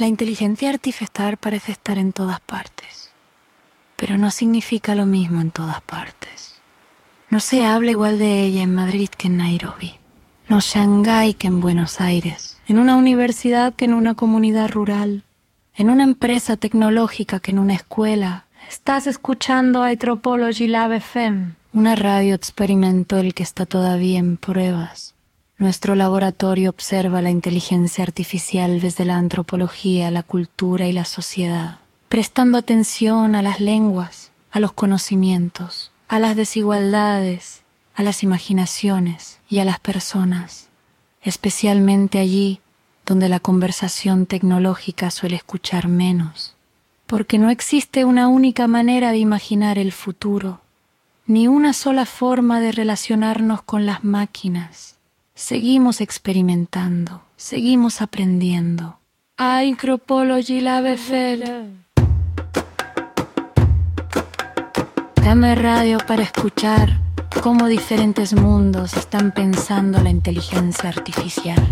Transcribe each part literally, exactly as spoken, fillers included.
La inteligencia artificial parece estar en todas partes, pero no significa lo mismo en todas partes. No se habla igual de ella en Madrid que en Nairobi, no Shanghái que en Buenos Aires, en una universidad que en una comunidad rural, en una empresa tecnológica que en una escuela. Estás escuchando Anthropology Lab F M, una radio experimental que está todavía en pruebas. Nuestro laboratorio observa la inteligencia artificial desde la antropología, la cultura y la sociedad, prestando atención a las lenguas, a los conocimientos, a las desigualdades, a las imaginaciones y a las personas, especialmente allí donde la conversación tecnológica suele escuchar menos, porque no existe una única manera de imaginar el futuro, ni una sola forma de relacionarnos con las máquinas. Seguimos experimentando, seguimos aprendiendo. Anthropology Lab F M. Dame radio para escuchar cómo diferentes mundos están pensando la inteligencia artificial.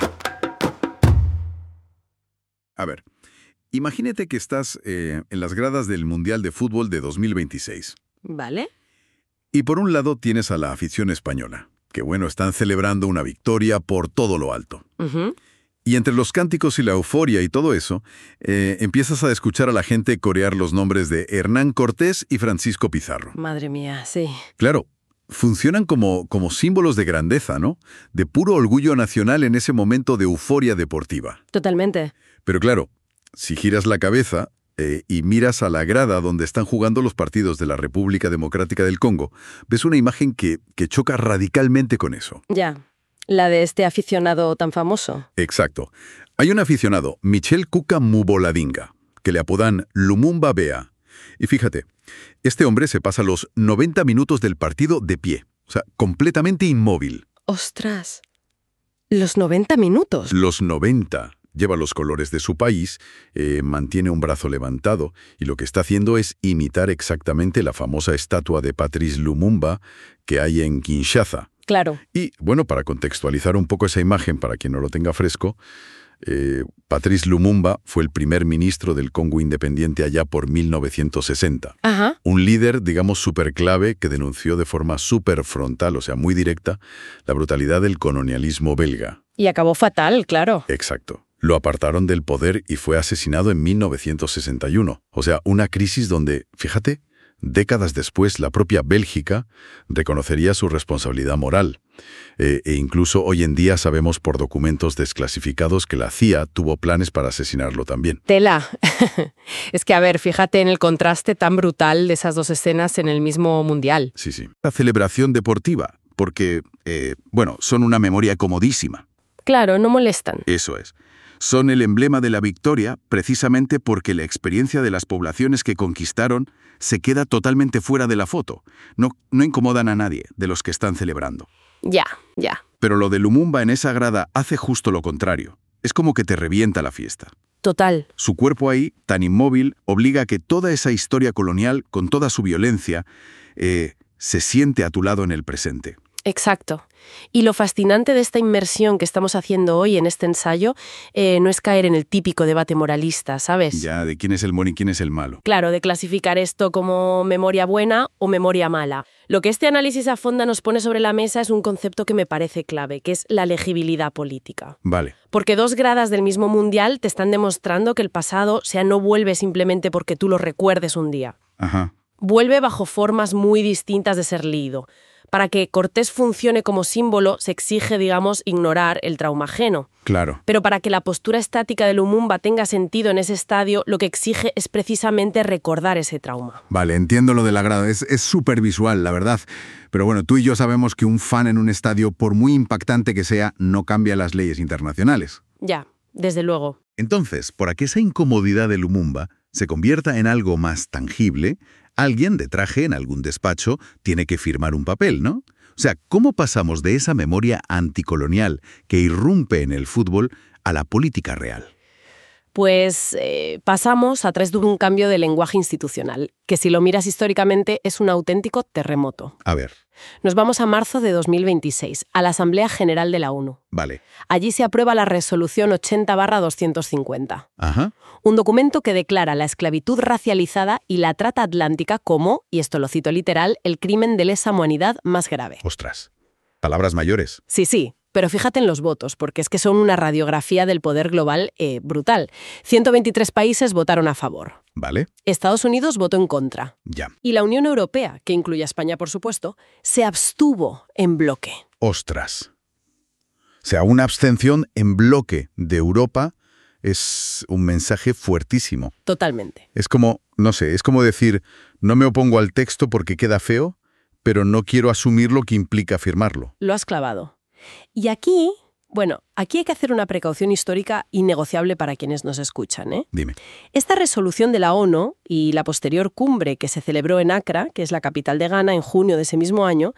A ver, imagínate que estás eh, en las gradas del Mundial de Fútbol de dos mil veintiséis. ¿Vale? Y por un lado tienes a la afición española, que bueno, están celebrando una victoria por todo lo alto. Uh-huh. Y entre los cánticos y la euforia y todo eso, eh, empiezas a escuchar a la gente corear los nombres de Hernán Cortés y Francisco Pizarro. Madre mía, sí. Claro, funcionan como, como símbolos de grandeza, ¿no? De puro orgullo nacional en ese momento de euforia deportiva. Totalmente. Pero claro, si giras la cabeza eh, y miras a la grada donde están jugando los partidos de la República Democrática del Congo, ves una imagen que, que choca radicalmente con eso. Ya, la de este aficionado tan famoso. Exacto. Hay un aficionado, Michel Kuka Muboladinga, que le apodan Lumumba Bea. Y fíjate, este hombre se pasa los noventa minutos del partido de pie, o sea, completamente inmóvil. ¡Ostras! ¿Los noventa minutos? Los noventa. Lleva los colores de su país, eh, mantiene un brazo levantado y lo que está haciendo es imitar exactamente la famosa estatua de Patrice Lumumba que hay en Kinshasa. Claro. Y, bueno, para contextualizar un poco esa imagen, para quien no lo tenga fresco, eh, Patrice Lumumba fue el primer ministro del Congo independiente allá por mil novecientos sesenta. Ajá. Un líder, digamos, súper clave que denunció de forma súper frontal, o sea, muy directa, la brutalidad del colonialismo belga. Y acabó fatal, claro. Exacto. Lo apartaron del poder y fue asesinado en mil novecientos sesenta y uno. O sea, una crisis donde, fíjate, décadas después la propia Bélgica reconocería su responsabilidad moral. Eh, e incluso hoy en día sabemos por documentos desclasificados que la C I A tuvo planes para asesinarlo también. Tela. Es que, a ver, fíjate en el contraste tan brutal de esas dos escenas en el mismo mundial. Sí, sí. La celebración deportiva, porque, eh, bueno, son una memoria comodísima. Claro, no molestan. Eso es. Son el emblema de la victoria precisamente porque la experiencia de las poblaciones que conquistaron se queda totalmente fuera de la foto. No, no incomodan a nadie de los que están celebrando. Ya, ya. Pero lo de Lumumba en esa grada hace justo lo contrario. Es como que te revienta la fiesta. Total. Su cuerpo ahí, tan inmóvil, obliga a que toda esa historia colonial, con toda su violencia, eh, se siente a tu lado en el presente. Exacto. Y lo fascinante de esta inmersión que estamos haciendo hoy en este ensayo eh, no es caer en el típico debate moralista, ¿sabes? Ya, de quién es el bueno y quién es el malo. Claro, de clasificar esto como memoria buena o memoria mala. Lo que este análisis a fondo nos pone sobre la mesa es un concepto que me parece clave, que es la legibilidad política. Vale. Porque dos gradas del mismo mundial te están demostrando que el pasado, o sea, no vuelve simplemente porque tú lo recuerdes un día. Ajá. Vuelve bajo formas muy distintas de ser leído. Para que Cortés funcione como símbolo, se exige, digamos, ignorar el trauma ajeno. Claro. Pero para que la postura estática de Lumumba tenga sentido en ese estadio, lo que exige es precisamente recordar ese trauma. Vale, entiendo lo del agrado. Es súper visual, la verdad. Pero bueno, tú y yo sabemos que un fan en un estadio, por muy impactante que sea, no cambia las leyes internacionales. Ya, desde luego. Entonces, para que esa incomodidad de Lumumba se convierta en algo más tangible, alguien de traje en algún despacho tiene que firmar un papel, ¿no? O sea, ¿cómo pasamos de esa memoria anticolonial que irrumpe en el fútbol a la política real? Pues eh, pasamos a través de un cambio de lenguaje institucional, que si lo miras históricamente es un auténtico terremoto. A ver. Nos vamos a marzo de dos mil veintiséis, a la Asamblea General de la ONU. Vale. Allí se aprueba la Resolución ochenta barra doscientos cincuenta. Ajá. Un documento que declara la esclavitud racializada y la trata atlántica como, y esto lo cito literal, el crimen de lesa humanidad más grave. Ostras. Palabras mayores. Sí, sí. Pero fíjate en los votos, porque es que son una radiografía del poder global eh, brutal. ciento veintitrés países votaron a favor. Vale. Estados Unidos votó en contra. Ya. Y la Unión Europea, que incluye a España, por supuesto, se abstuvo en bloque. Ostras. O sea, una abstención en bloque de Europa es un mensaje fuertísimo. Totalmente. Es como, no sé, es como decir, no me opongo al texto porque queda feo, pero no quiero asumir lo que implica firmarlo. Lo has clavado. Y aquí, bueno, aquí hay que hacer una precaución histórica innegociable para quienes nos escuchan, ¿eh? Dime. Esta resolución de la ONU y la posterior cumbre que se celebró en Accra, que es la capital de Ghana, en junio de ese mismo año,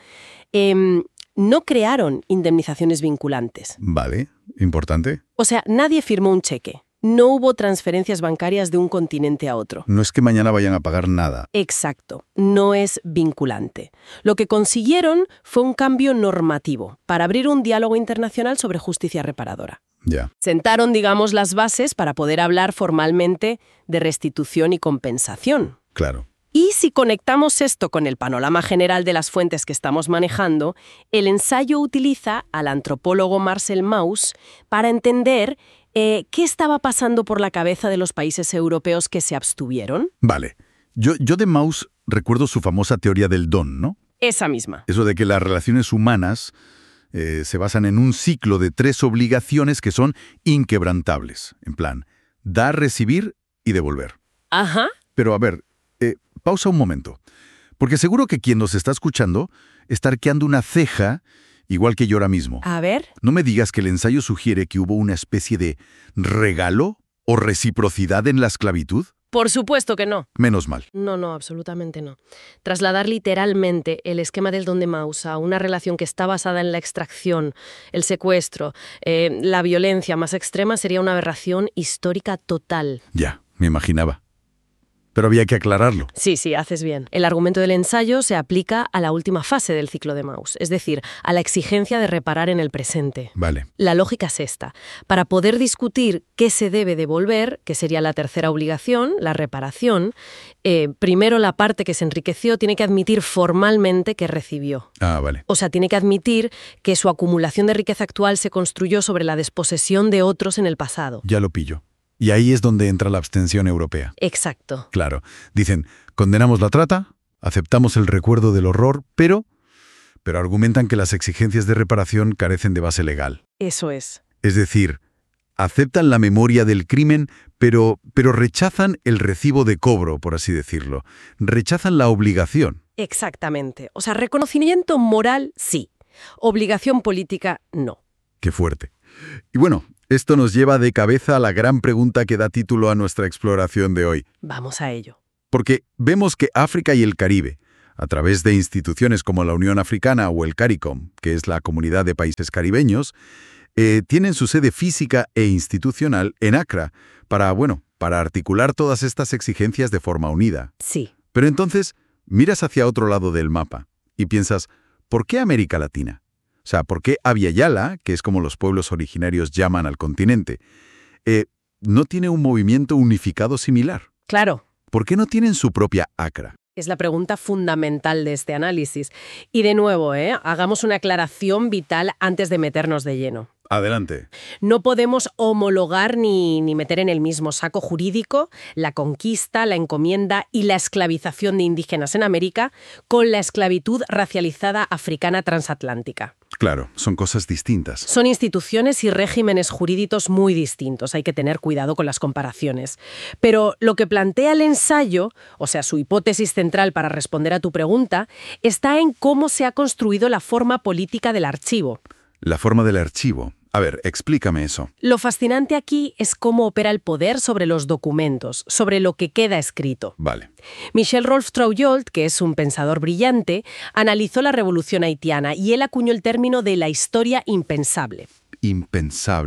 eh, no crearon indemnizaciones vinculantes. Vale, importante. O sea, nadie firmó un cheque. No hubo transferencias bancarias de un continente a otro. No es que mañana vayan a pagar nada. Exacto, no es vinculante. Lo que consiguieron fue un cambio normativo para abrir un diálogo internacional sobre justicia reparadora. Ya. Sentaron, digamos, las bases para poder hablar formalmente de restitución y compensación. Claro. Y si conectamos esto con el panorama general de las fuentes que estamos manejando, el ensayo utiliza al antropólogo Marcel Mauss para entender Eh, ¿qué estaba pasando por la cabeza de los países europeos que se abstuvieron? Vale. Yo, yo de Mauss recuerdo su famosa teoría del don, ¿no? Esa misma. Eso de que las relaciones humanas eh, se basan en un ciclo de tres obligaciones que son inquebrantables. En plan, dar, recibir y devolver. Ajá. Pero a ver, eh, pausa un momento. Porque seguro que quien nos está escuchando está arqueando una ceja igual que yo ahora mismo. A ver. No me digas que el ensayo sugiere que hubo una especie de regalo o reciprocidad en la esclavitud. Por supuesto que no. Menos mal. No, no, absolutamente no. Trasladar literalmente el esquema del don de Mauss a una relación que está basada en la extracción, el secuestro, eh, la violencia más extrema sería una aberración histórica total. Ya, me imaginaba. Pero había que aclararlo. Sí, sí, haces bien. El argumento del ensayo se aplica a la última fase del ciclo de Mauss, es decir, a la exigencia de reparar en el presente. Vale. La lógica es esta. Para poder discutir qué se debe devolver, que sería la tercera obligación, la reparación, eh, primero la parte que se enriqueció tiene que admitir formalmente que recibió. Ah, vale. O sea, tiene que admitir que su acumulación de riqueza actual se construyó sobre la desposesión de otros en el pasado. Ya lo pillo. Y ahí es donde entra la abstención europea. Exacto. Claro. Dicen, condenamos la trata, aceptamos el recuerdo del horror, pero, pero argumentan que las exigencias de reparación carecen de base legal. Eso es. Es decir, aceptan la memoria del crimen, pero, pero rechazan el recibo de cobro, por así decirlo. Rechazan la obligación. Exactamente. O sea, reconocimiento moral, sí. Obligación política, no. Qué fuerte. Y bueno, esto nos lleva de cabeza a la gran pregunta que da título a nuestra exploración de hoy. Vamos a ello. Porque vemos que África y el Caribe, a través de instituciones como la Unión Africana o el CARICOM, que es la Comunidad de Países Caribeños, eh, tienen su sede física e institucional en Accra para, bueno, para articular todas estas exigencias de forma unida. Sí. Pero entonces, miras hacia otro lado del mapa y piensas, ¿por qué América Latina? O sea, ¿por qué Abya Yala, que es como los pueblos originarios llaman al continente, eh, no tiene un movimiento unificado similar? Claro. ¿Por qué no tienen su propia Accra? Es la pregunta fundamental de este análisis. Y de nuevo, ¿eh? hagamos una aclaración vital antes de meternos de lleno. Adelante. No podemos homologar ni, ni meter en el mismo saco jurídico la conquista, la encomienda y la esclavización de indígenas en América con la esclavitud racializada africana transatlántica. Claro, son cosas distintas. Son instituciones y regímenes jurídicos muy distintos, hay que tener cuidado con las comparaciones. Pero lo que plantea el ensayo, o sea, su hipótesis central para responder a tu pregunta, está en cómo se ha construido la forma política del archivo. La forma del archivo. A ver, explícame eso. Lo fascinante aquí es cómo opera el poder sobre los documentos, sobre lo que queda escrito. Vale. Michel Rolf Trouillot, que es un pensador brillante, analizó la revolución haitiana y él acuñó el término de la historia impensable. Impensable.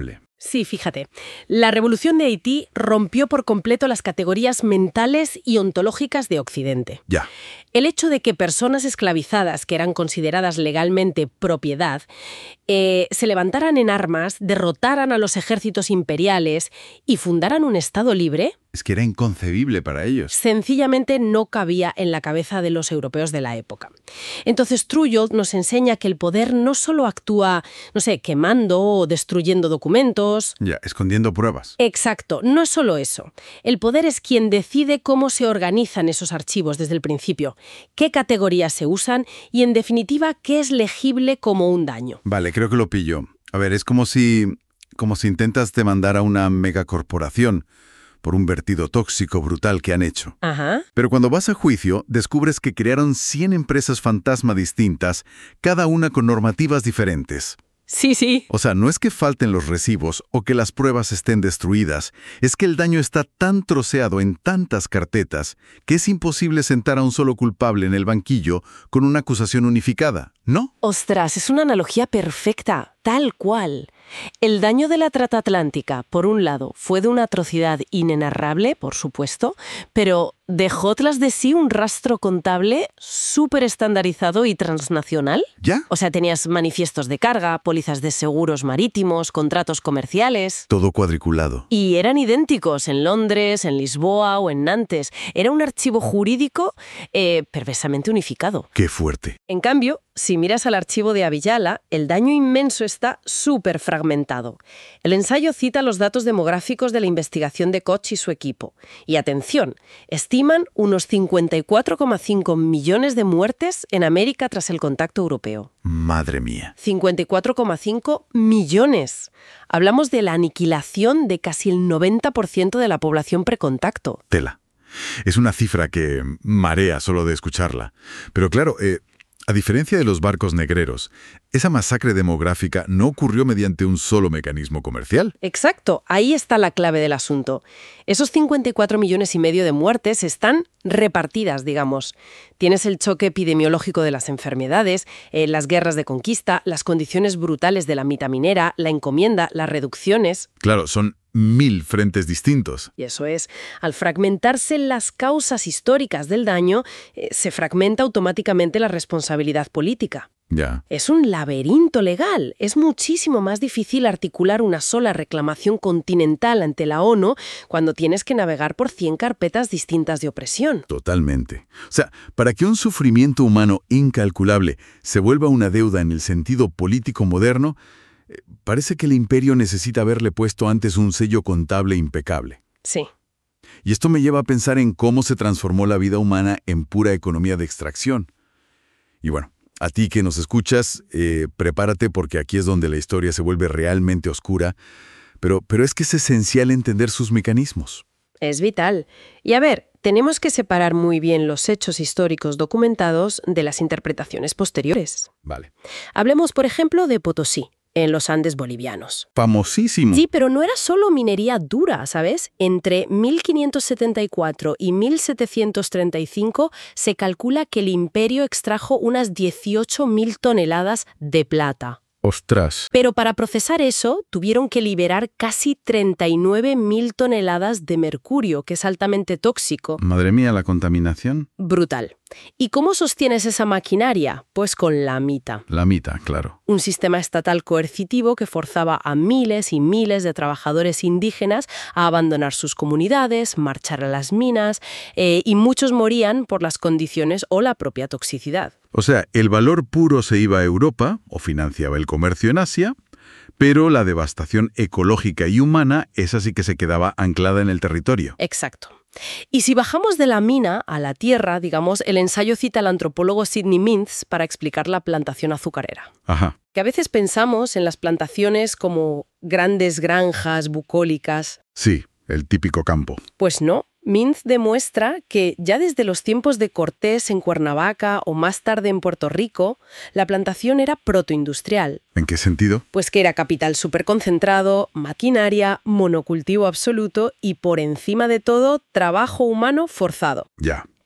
Sí, fíjate. La revolución de Haití rompió por completo las categorías mentales y ontológicas de Occidente. Ya. El hecho de que personas esclavizadas, que eran consideradas legalmente propiedad, eh, se levantaran en armas, derrotaran a los ejércitos imperiales y fundaran un Estado libre, Es que era inconcebible para ellos. sencillamente no cabía en la cabeza de los europeos de la época. Entonces Trujillo nos enseña que el poder no solo actúa, no sé, quemando o destruyendo documentos. Ya, escondiendo pruebas. Exacto, no es solo eso. El poder es quien decide cómo se organizan esos archivos desde el principio, qué categorías se usan y, en definitiva, qué es legible como un daño. Vale, creo que lo pillo. A ver, es como si, como si intentas demandar a una megacorporación por un vertido tóxico brutal que han hecho. Ajá. Pero cuando vas a juicio, descubres que crearon cien empresas fantasma distintas, cada una con normativas diferentes. Sí, sí. O sea, no es que falten los recibos o que las pruebas estén destruidas, es que el daño está tan troceado en tantas carpetas que es imposible sentar a un solo culpable en el banquillo con una acusación unificada, ¿no? Ostras, es una analogía perfecta, tal cual. El daño de la trata atlántica, por un lado, fue de una atrocidad inenarrable, por supuesto, pero dejó tras de sí un rastro contable súper estandarizado y transnacional. ¿Ya? O sea, tenías manifiestos de carga, pólizas de seguros marítimos, contratos comerciales. Todo cuadriculado. Y eran idénticos en Londres, en Lisboa o en Nantes. Era un archivo jurídico eh, perversamente unificado. ¡Qué fuerte! En cambio, si miras al archivo de Avillala, el daño inmenso está súper fragmentado. El ensayo cita los datos demográficos de la investigación de Koch y su equipo. Y atención, estiman unos cincuenta y cuatro coma cinco millones de muertes en América tras el contacto europeo. Madre mía. cincuenta y cuatro coma cinco millones. Hablamos de la aniquilación de casi el noventa por ciento de la población precontacto. Tela. Es una cifra que marea solo de escucharla. Pero claro, eh, a diferencia de los barcos negreros, esa masacre demográfica no ocurrió mediante un solo mecanismo comercial. Exacto, ahí está la clave del asunto. Esos cincuenta y cuatro millones y medio de muertes están repartidas, digamos. Tienes el choque epidemiológico de las enfermedades, eh, las guerras de conquista, las condiciones brutales de la mitad minera, la encomienda, las reducciones. Claro, son mil frentes distintos. Y eso es, al fragmentarse las causas históricas del daño, eh, se fragmenta automáticamente la responsabilidad política. Ya. Es un laberinto legal. Es muchísimo más difícil articular una sola reclamación continental ante la ONU cuando tienes que navegar por cien carpetas distintas de opresión. Totalmente. O sea, para que un sufrimiento humano incalculable se vuelva una deuda en el sentido político moderno, eh, parece que el imperio necesita haberle puesto antes un sello contable impecable. Sí. Y esto me lleva a pensar en cómo se transformó la vida humana en pura economía de extracción. Y bueno, a ti que nos escuchas, eh, prepárate porque aquí es donde la historia se vuelve realmente oscura, pero, pero es que es esencial entender sus mecanismos. Es vital. Y a ver, tenemos que separar muy bien los hechos históricos documentados de las interpretaciones posteriores. Vale. Hablemos, por ejemplo, de Potosí, en los Andes bolivianos. Famosísimo. Sí, pero no era solo minería dura, ¿sabes? Entre mil quinientos setenta y cuatro y mil setecientos treinta y cinco se calcula que el imperio extrajo unas dieciocho mil toneladas de plata. Ostras. Pero para procesar eso, tuvieron que liberar casi treinta y nueve mil toneladas de mercurio, que es altamente tóxico. Madre mía, la contaminación. Brutal. ¿Y cómo sostienes esa maquinaria? Pues con la mita. La mita, claro. Un sistema estatal coercitivo que forzaba a miles y miles de trabajadores indígenas a abandonar sus comunidades, marchar a las minas, eh, y muchos morían por las condiciones o la propia toxicidad. O sea, el valor puro se iba a Europa, o financiaba el comercio en Asia, pero la devastación ecológica y humana, esa sí que se quedaba anclada en el territorio. Exacto. Y si bajamos de la mina a la tierra, digamos, el ensayo cita al antropólogo Sidney Mintz para explicar la plantación azucarera. Ajá. Que a veces pensamos en las plantaciones como grandes granjas bucólicas. Sí, el típico campo. Pues no. Mintz demuestra que ya desde los tiempos de Cortés en Cuernavaca o más tarde en Puerto Rico, la plantación era protoindustrial. ¿En qué sentido? Pues que era capital superconcentrado, maquinaria, monocultivo absoluto y, por encima de todo, trabajo humano forzado. Ya.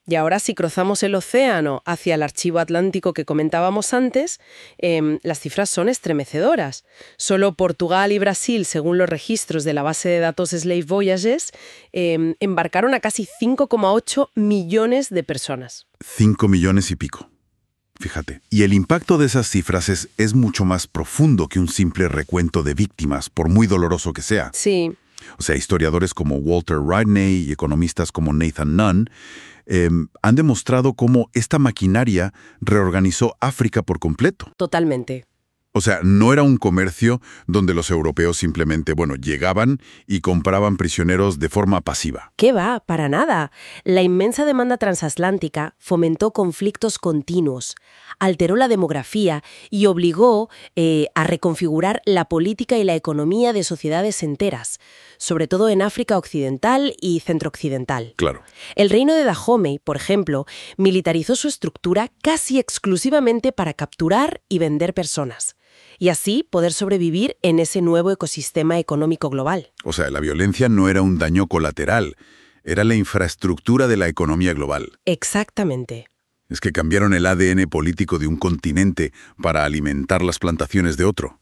Y ahora si cruzamos el océano hacia el archivo atlántico que comentábamos antes, eh, las cifras son estremecedoras. Solo Portugal y Brasil, según los registros de la base de datos Slave Voyages, eh, embarcaron a casi cinco coma ocho millones de personas. Cinco millones y pico. Fíjate. Y el impacto de esas cifras es, es mucho más profundo que un simple recuento de víctimas, por muy doloroso que sea. Sí. O sea, historiadores como Walter Rodney y economistas como Nathan Nunn eh, han demostrado cómo esta maquinaria reorganizó África por completo. Totalmente. O sea, no era un comercio donde los europeos simplemente, bueno, llegaban y compraban prisioneros de forma pasiva. ¿Qué va? Para nada. La inmensa demanda transatlántica fomentó conflictos continuos, alteró la demografía y obligó eh, a reconfigurar la política y la economía de sociedades enteras, sobre todo en África Occidental y Centrooccidental. Claro. El reino de Dahomey, por ejemplo, militarizó su estructura casi exclusivamente para capturar y vender personas, y así poder sobrevivir en ese nuevo ecosistema económico global. O sea, la violencia no era un daño colateral, era la infraestructura de la economía global. Exactamente. Es que cambiaron el A D N político de un continente para alimentar las plantaciones de otro.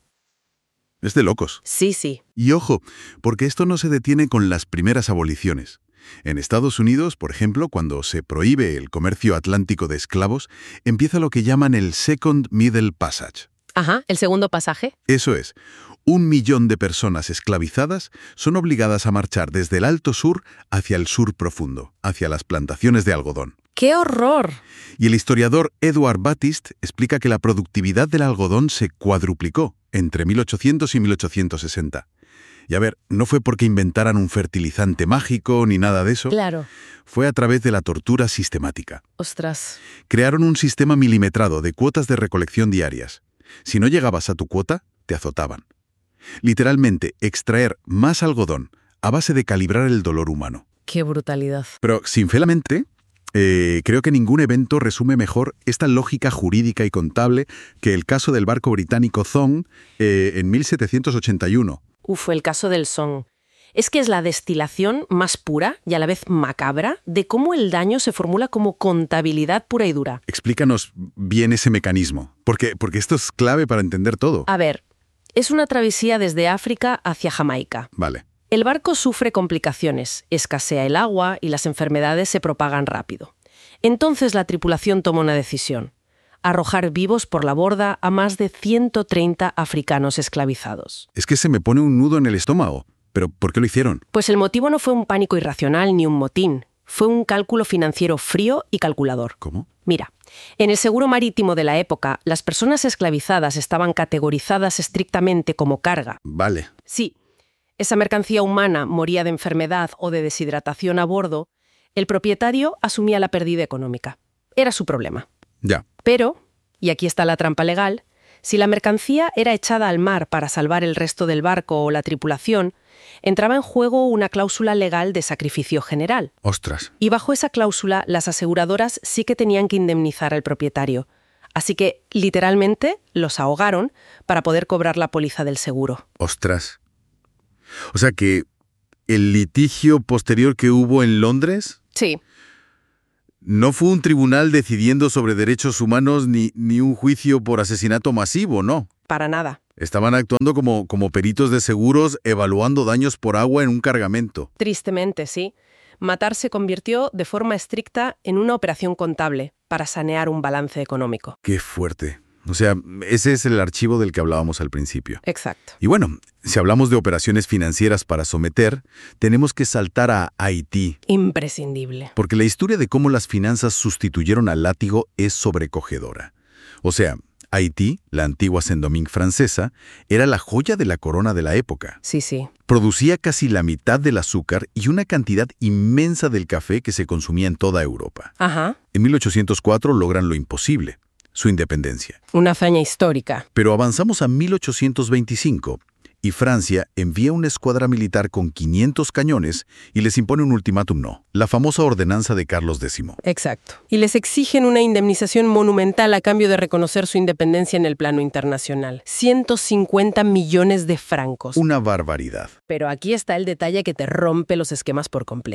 Es de locos. Sí, sí. Y ojo, porque esto no se detiene con las primeras aboliciones. En Estados Unidos, por ejemplo, cuando se prohíbe el comercio atlántico de esclavos, empieza lo que llaman el Second Middle Passage. Ajá, el segundo pasaje. Eso es, un millón de personas esclavizadas son obligadas a marchar desde el Alto Sur hacia el Sur Profundo, hacia las plantaciones de algodón. ¡Qué horror! Y el historiador Edward Baptist explica que la productividad del algodón se cuadruplicó entre mil ochocientos y mil ochocientos sesenta. Y a ver, no fue porque inventaran un fertilizante mágico ni nada de eso. Claro. Fue a través de la tortura sistemática. Ostras. Crearon un sistema milimetrado de cuotas de recolección diarias. Si no llegabas a tu cuota, te azotaban. Literalmente, extraer más algodón a base de calibrar el dolor humano. ¡Qué brutalidad! Pero, sinceramente, eh, creo que ningún evento resume mejor esta lógica jurídica y contable que el caso del barco británico Thong eh, en mil setecientos ochenta y uno. Uf, el caso del Song. Es que es la destilación más pura y a la vez macabra de cómo el daño se formula como contabilidad pura y dura. Explícanos bien ese mecanismo, porque, porque esto es clave para entender todo. A ver, es una travesía desde África hacia Jamaica. Vale. El barco sufre complicaciones, escasea el agua y las enfermedades se propagan rápido. Entonces la tripulación toma una decisión: arrojar vivos por la borda a más de ciento treinta africanos esclavizados. Es que se me pone un nudo en el estómago. ¿Pero por qué lo hicieron? Pues el motivo no fue un pánico irracional ni un motín. Fue un cálculo financiero frío y calculador. ¿Cómo? Mira, en el seguro marítimo de la época, las personas esclavizadas estaban categorizadas estrictamente como carga. Vale. Sí, esa mercancía humana moría de enfermedad o de deshidratación a bordo, el propietario asumía la pérdida económica. Era su problema. Ya. Pero, y aquí está la trampa legal, si la mercancía era echada al mar para salvar el resto del barco o la tripulación, entraba en juego una cláusula legal de sacrificio general. Ostras. Y bajo esa cláusula, las aseguradoras sí que tenían que indemnizar al propietario. Así que, literalmente, los ahogaron para poder cobrar la póliza del seguro. Ostras. O sea que el litigio posterior que hubo en Londres Sí. no fue un tribunal decidiendo sobre derechos humanos ni, ni un juicio por asesinato masivo, ¿no? Para nada. Estaban actuando como, como peritos de seguros evaluando daños por agua en un cargamento. Tristemente, sí. Matar se convirtió de forma estricta en una operación contable para sanear un balance económico. Qué fuerte. O sea, ese es el archivo del que hablábamos al principio. Exacto. Y bueno, si hablamos de operaciones financieras para someter, tenemos que saltar a Haití. Imprescindible. Porque la historia de cómo las finanzas sustituyeron al látigo es sobrecogedora. O sea, Haití, la antigua Saint-Domingue francesa, era la joya de la corona de la época. Sí, sí. Producía casi la mitad del azúcar y una cantidad inmensa del café que se consumía en toda Europa. Ajá. En mil ochocientos cuatro logran lo imposible, su independencia. Una hazaña histórica. Pero avanzamos a mil ochocientos veinticinco y Francia envía una escuadra militar con quinientos cañones y les impone un ultimátum no, la famosa ordenanza de Carlos décimo. Exacto. Y les exigen una indemnización monumental a cambio de reconocer su independencia en el plano internacional. ciento cincuenta millones de francos. Una barbaridad. Pero aquí está el detalle que te rompe los esquemas por completo.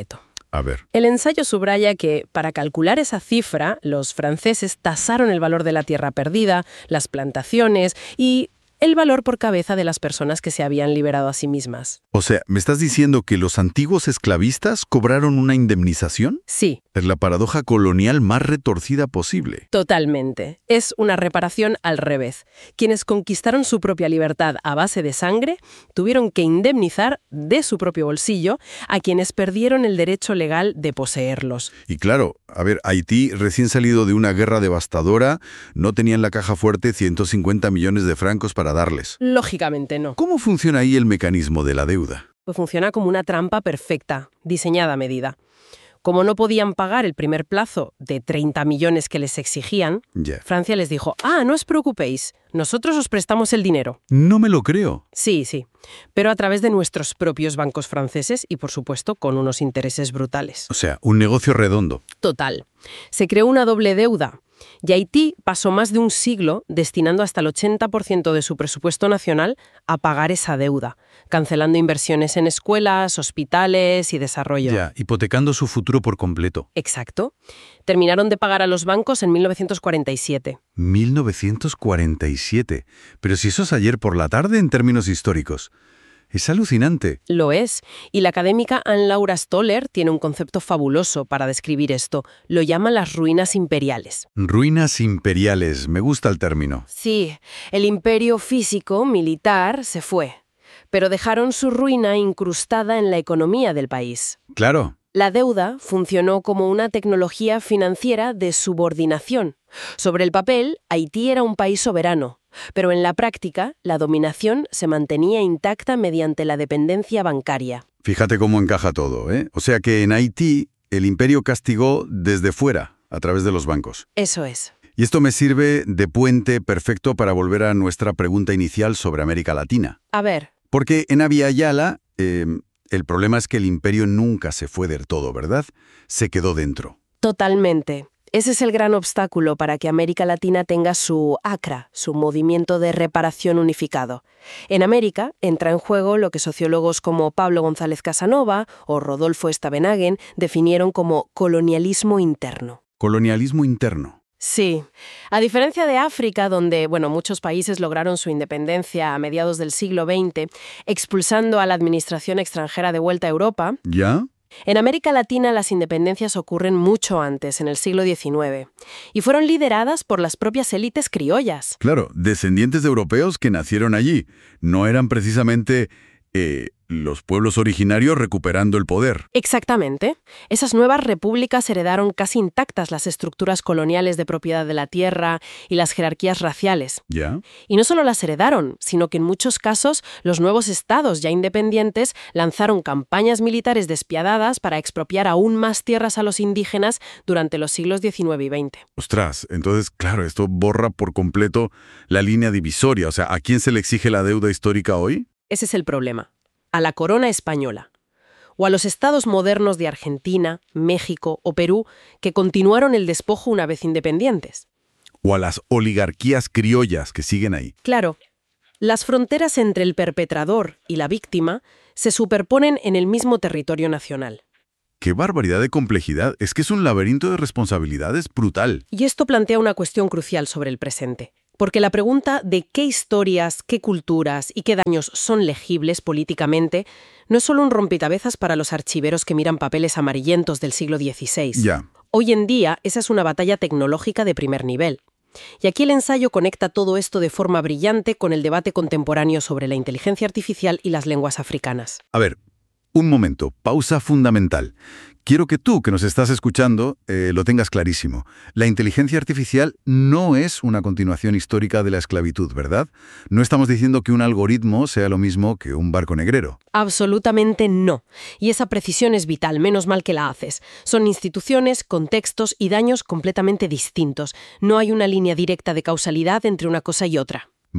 A ver. El ensayo subraya que, para calcular esa cifra, los franceses tasaron el valor de la tierra perdida, las plantaciones y el valor por cabeza de las personas que se habían liberado a sí mismas. O sea, ¿me estás diciendo que los antiguos esclavistas cobraron una indemnización? Sí. Es la paradoja colonial más retorcida posible. Totalmente. Es una reparación al revés. Quienes conquistaron su propia libertad a base de sangre tuvieron que indemnizar de su propio bolsillo a quienes perdieron el derecho legal de poseerlos. Y claro, a ver, Haití, recién salido de una guerra devastadora, no tenía en la caja fuerte ciento cincuenta millones de francos para darles. Lógicamente no. ¿Cómo funciona ahí el mecanismo de la deuda? Pues funciona como una trampa perfecta, diseñada a medida. Como no podían pagar el primer plazo de treinta millones que les exigían, Ya. Francia les dijo, ah, no os preocupéis, nosotros os prestamos el dinero. No me lo creo. Sí, sí, pero a través de nuestros propios bancos franceses y, por supuesto, con unos intereses brutales. O sea, un negocio redondo. Total. Se creó una doble deuda. Y Haití pasó más de un siglo destinando hasta el ochenta por ciento de su presupuesto nacional a pagar esa deuda, cancelando inversiones en escuelas, hospitales y desarrollo. Ya, hipotecando su futuro por completo. Exacto. Terminaron de pagar a los bancos en mil novecientos cuarenta y siete. mil novecientos cuarenta y siete. Pero si eso es ayer por la tarde en términos históricos. Es alucinante. Lo es. Y la académica Anne-Laura Stoller tiene un concepto fabuloso para describir esto. Lo llama las ruinas imperiales. Ruinas imperiales. Me gusta el término. Sí, el imperio físico, militar, se fue. Pero dejaron su ruina incrustada en la economía del país. Claro. La deuda funcionó como una tecnología financiera de subordinación. Sobre el papel, Haití era un país soberano, pero en la práctica, la dominación se mantenía intacta mediante la dependencia bancaria. Fíjate cómo encaja todo, ¿eh? O sea que en Haití el imperio castigó desde fuera, a través de los bancos. Eso es. Y esto me sirve de puente perfecto para volver a nuestra pregunta inicial sobre América Latina. A ver. Porque en Abya Yala, eh, el problema es que el imperio nunca se fue del todo, ¿verdad? Se quedó dentro. Totalmente. Ese es el gran obstáculo para que América Latina tenga su A C R A, su movimiento de reparación unificado. En América entra en juego lo que sociólogos como Pablo González Casanova o Rodolfo Stavenhagen definieron como colonialismo interno. Colonialismo interno. Sí. A diferencia de África, donde, bueno, muchos países lograron su independencia a mediados del siglo veinte, expulsando a la administración extranjera de vuelta a Europa, ¿Ya? en América Latina las independencias ocurren mucho antes, en el siglo diecinueve, y fueron lideradas por las propias élites criollas. Claro, descendientes de europeos que nacieron allí. No eran precisamente eh, los pueblos originarios recuperando el poder. Exactamente. Esas nuevas repúblicas heredaron casi intactas las estructuras coloniales de propiedad de la tierra y las jerarquías raciales. ¿Ya? Y no solo las heredaron, sino que en muchos casos los nuevos estados ya independientes lanzaron campañas militares despiadadas para expropiar aún más tierras a los indígenas durante los siglos diecinueve y veinte. Ostras, entonces, claro, esto borra por completo la línea divisoria. O sea, ¿a quién se le exige la deuda histórica hoy? Ese es el problema. A la corona española, o a los estados modernos de Argentina, México o Perú que continuaron el despojo una vez independientes. O a las oligarquías criollas que siguen ahí. Claro, las fronteras entre el perpetrador y la víctima se superponen en el mismo territorio nacional. ¡Qué barbaridad de complejidad! Es que es un laberinto de responsabilidades brutal. Y esto plantea una cuestión crucial sobre el presente. Porque la pregunta de qué historias, qué culturas y qué daños son legibles políticamente no es solo un rompecabezas para los archiveros que miran papeles amarillentos del siglo dieciséis. Ya. Hoy en día, esa es una batalla tecnológica de primer nivel. Y aquí el ensayo conecta todo esto de forma brillante con el debate contemporáneo sobre la inteligencia artificial y las lenguas africanas. A ver, un momento, pausa fundamental. Quiero que tú, que nos estás escuchando, eh, lo tengas clarísimo. La inteligencia artificial no es una continuación histórica de la esclavitud, ¿verdad? No estamos diciendo que un algoritmo sea lo mismo que un barco negrero. Absolutamente no. Y esa precisión es vital, menos mal que la haces. Son instituciones, contextos y daños completamente distintos. No hay una línea directa de causalidad entre una cosa y otra. Vale.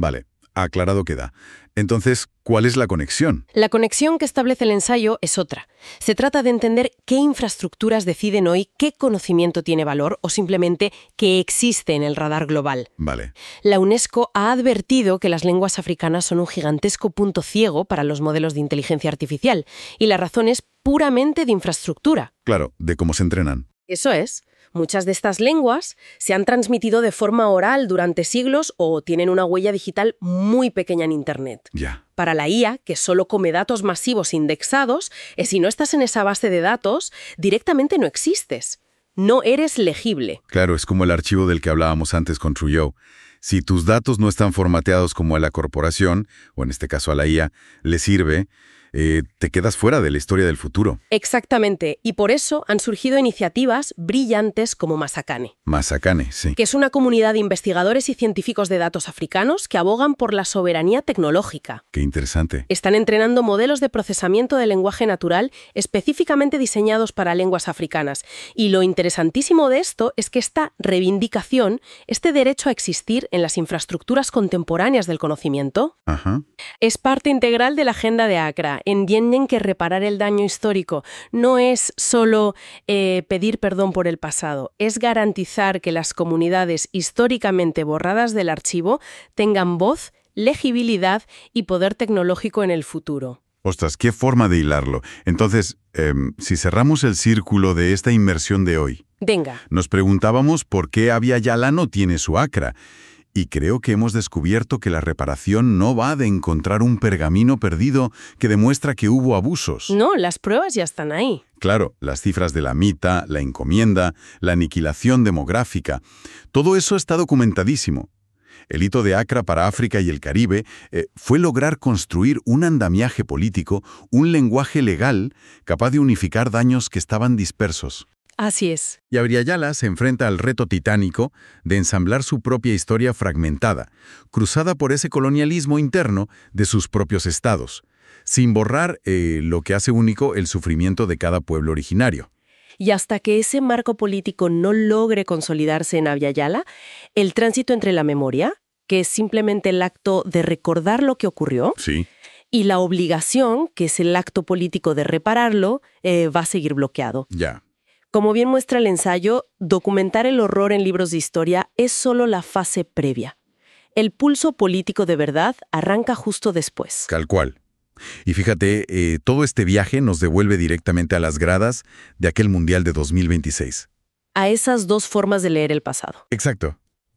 Aclarado queda. Entonces, ¿cuál es la conexión? La conexión que establece el ensayo es otra. Se trata de entender qué infraestructuras deciden hoy qué conocimiento tiene valor o simplemente qué existe en el radar global. Vale. La UNESCO ha advertido que las lenguas africanas son un gigantesco punto ciego para los modelos de inteligencia artificial, y la razón es puramente de infraestructura. Claro, de cómo se entrenan. Eso es. Muchas de estas lenguas se han transmitido de forma oral durante siglos o tienen una huella digital muy pequeña en Internet. Ya. Para la I A, que solo come datos masivos indexados, eh, si no estás en esa base de datos, directamente no existes. No eres legible. Claro, es como el archivo del que hablábamos antes con Trujillo. Si tus datos no están formateados como a la corporación, o en este caso a la I A, le sirve, eh, te quedas fuera de la historia del futuro. Exactamente, y por eso han surgido iniciativas brillantes como Masakane. Masakane, sí. Que es una comunidad de investigadores y científicos de datos africanos que abogan por la soberanía tecnológica. Qué interesante. Están entrenando modelos de procesamiento de lenguaje natural específicamente diseñados para lenguas africanas. Y lo interesantísimo de esto es que esta reivindicación, este derecho a existir en las infraestructuras contemporáneas del conocimiento, Ajá. es parte integral de la agenda de Accra. Entienden que reparar el daño histórico no es solo eh, pedir perdón por el pasado, es garantizar que las comunidades históricamente borradas del archivo tengan voz, legibilidad y poder tecnológico en el futuro. Ostras, qué forma de hilarlo. Entonces, eh, si cerramos el círculo de esta inmersión de hoy, Venga. nos preguntábamos por qué Abya Yala no tiene su Accra. Y creo que hemos descubierto que la reparación no va de encontrar un pergamino perdido que demuestra que hubo abusos. No, las pruebas ya están ahí. Claro, las cifras de la mita, la encomienda, la aniquilación demográfica, todo eso está documentadísimo. El hito de Accra para África y el Caribe eh, fue lograr construir un andamiaje político, un lenguaje legal capaz de unificar daños que estaban dispersos. Así es. Y Abya Yala se enfrenta al reto titánico de ensamblar su propia historia fragmentada, cruzada por ese colonialismo interno de sus propios estados, sin borrar eh, lo que hace único el sufrimiento de cada pueblo originario. Y hasta que ese marco político no logre consolidarse en Abya Yala, el tránsito entre la memoria, que es simplemente el acto de recordar lo que ocurrió, Sí. y la obligación, que es el acto político de repararlo, eh, va a seguir bloqueado. Ya. Como bien muestra el ensayo, documentar el horror en libros de historia es solo la fase previa. El pulso político de verdad arranca justo después. Tal cual. Y fíjate, eh, todo este viaje nos devuelve directamente a las gradas de aquel Mundial de dos mil veintiséis. A esas dos formas de leer el pasado. Exacto.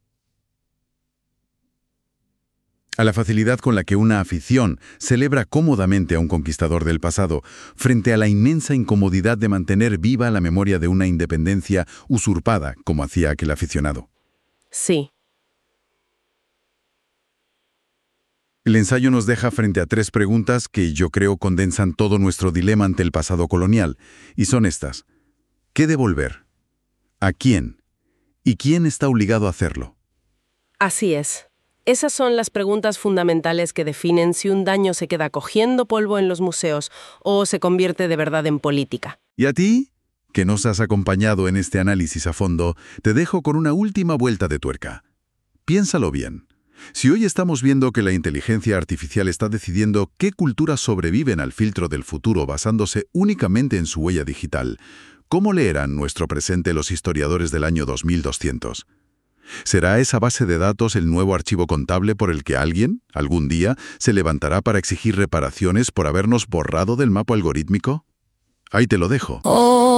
A la facilidad con la que una afición celebra cómodamente a un conquistador del pasado, frente a la inmensa incomodidad de mantener viva la memoria de una independencia usurpada, como hacía aquel aficionado. Sí. El ensayo nos deja frente a tres preguntas que yo creo condensan todo nuestro dilema ante el pasado colonial, y son estas. ¿Qué devolver? ¿A quién? ¿Y quién está obligado a hacerlo? Así es. Esas son las preguntas fundamentales que definen si un daño se queda cogiendo polvo en los museos o se convierte de verdad en política. ¿Y a ti, que nos has acompañado en este análisis a fondo, te dejo con una última vuelta de tuerca? Piénsalo bien. Si hoy estamos viendo que la inteligencia artificial está decidiendo qué culturas sobreviven al filtro del futuro basándose únicamente en su huella digital, ¿cómo leerán nuestro presente los historiadores del año dos mil doscientos? ¿Será esa base de datos el nuevo archivo contable por el que alguien, algún día, se levantará para exigir reparaciones por habernos borrado del mapa algorítmico? Ahí te lo dejo. Oh.